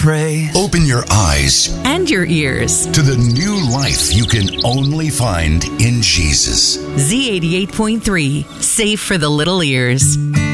pray. Open your eyes and your ears to the new life you can only find in Jesus. Z88.3, safe for the little ears.